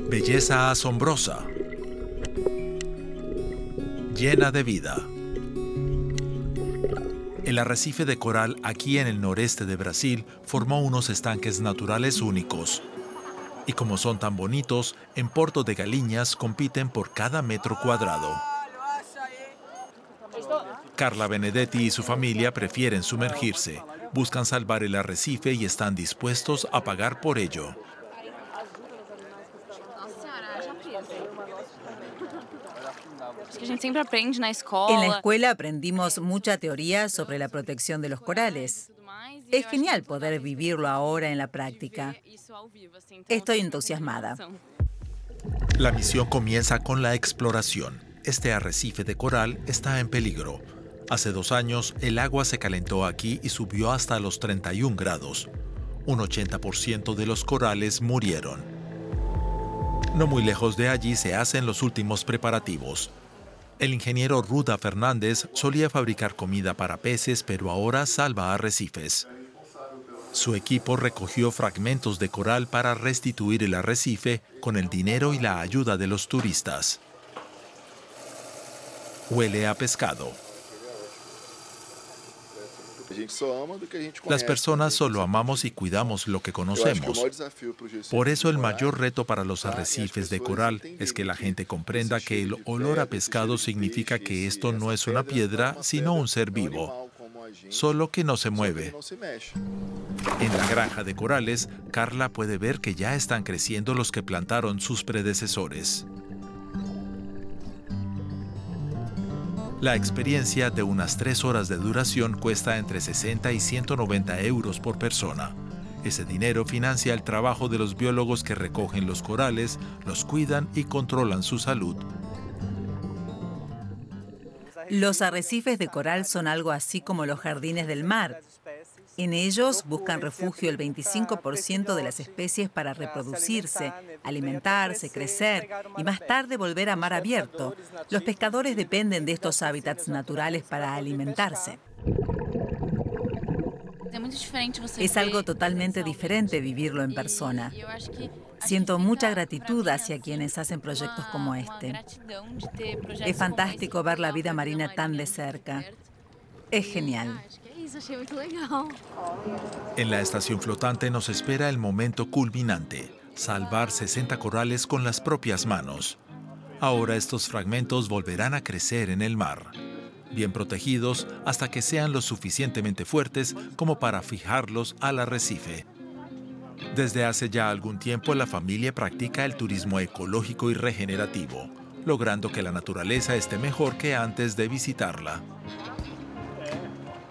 Belleza asombrosa, llena de vida. El arrecife de coral aquí en el noreste de Brasil formó unos estanques naturales únicos. Y como son tan bonitos, en Porto de Galinhas compiten por cada metro cuadrado. Carla Benedetti y su familia prefieren sumergirse, buscan salvar el arrecife y están dispuestos a pagar por ello. En la escuela aprendimos mucha teoría sobre la protección de los corales. Es genial poder vivirlo ahora en la práctica. Estoy entusiasmada. La misión comienza con la exploración. Este arrecife de coral está en peligro. Hace 2 años, el agua se calentó aquí y subió hasta los 31 grados. Un 80% de los corales murieron. No muy lejos de allí se hacen los últimos preparativos. El ingeniero Ruda Fernández solía fabricar comida para peces, pero ahora salva arrecifes. Su equipo recogió fragmentos de coral para restituir el arrecife con el dinero y la ayuda de los turistas. Huele a pescado. Las personas solo amamos y cuidamos lo que conocemos. Por eso el mayor reto para los arrecifes de coral es que la gente comprenda que el olor a pescado significa que esto no es una piedra, sino un ser vivo, solo que no se mueve. En la granja de corales, Carla puede ver que ya están creciendo los que plantaron sus predecesores. La experiencia de unas 3 horas de duración cuesta entre 60 y 190 euros por persona. Ese dinero financia el trabajo de los biólogos que recogen los corales, los cuidan y controlan su salud. Los arrecifes de coral son algo así como los jardines del mar. En ellos buscan refugio el 25% de las especies para reproducirse, alimentarse, crecer y más tarde volver a mar abierto. Los pescadores dependen de estos hábitats naturales para alimentarse. Es algo totalmente diferente vivirlo en persona. Siento mucha gratitud hacia quienes hacen proyectos como este. Es fantástico ver la vida marina tan de cerca. Es genial. En la estación flotante nos espera el momento culminante, salvar 60 corales con las propias manos. Ahora estos fragmentos volverán a crecer en el mar, bien protegidos hasta que sean lo suficientemente fuertes como para fijarlos al arrecife. Desde hace ya algún tiempo la familia practica el turismo ecológico y regenerativo, logrando que la naturaleza esté mejor que antes de visitarla.